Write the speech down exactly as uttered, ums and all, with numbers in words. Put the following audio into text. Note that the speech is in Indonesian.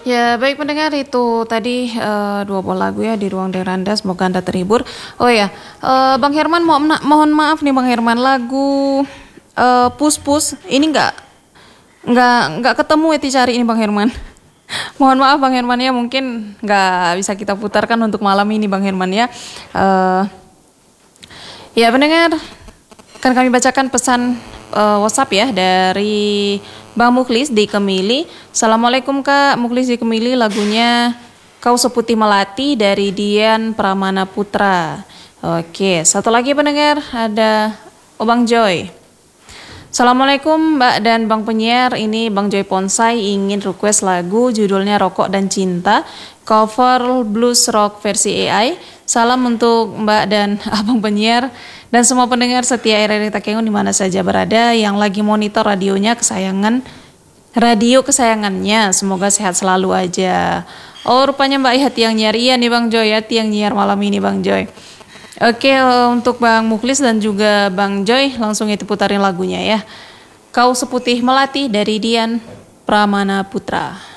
Ya, baik pendengar itu tadi eh, dua buah lagu ya di Ruang Deranda. Semoga Anda terhibur. Oh ya, eh, Bang Herman mo mohon maaf nih Bang Herman, lagu eh, Pus Pus ini nggak nggak nggak ketemu ya cari ini Bang Herman. Mohon maaf Bang Herman ya, mungkin nggak bisa kita putarkan untuk malam ini Bang Herman ya. Eh, ya pendengar, akan kami bacakan pesan uh, WhatsApp ya dari Bang Muklis di Kemili. Assalamualaikum Kak Muklis di Kemili, lagunya Kau Seputih Melati dari Dian Pramana Putra. Oke, satu lagi pendengar ada oh, Bang Joy. Assalamualaikum Mbak dan Bang Penyiar, ini Bang Joy Ponsai ingin request lagu judulnya Rokok dan Cinta, cover blues rock versi A I. Salam untuk Mbak dan Abang Penyiar dan semua pendengar setia R R I Takengon di mana saja berada yang lagi monitor radionya kesayangan radio kesayangannya. Semoga sehat selalu aja. Oh rupanya Mbak Ihat yang nyari ya nih Bang Joy ya, yang nyiar malam ini Bang Joy. Oke, untuk Bang Muklis dan juga Bang Joy langsung itu putarin lagunya ya. Kau Seputih Melati dari Dian Pramana Putra.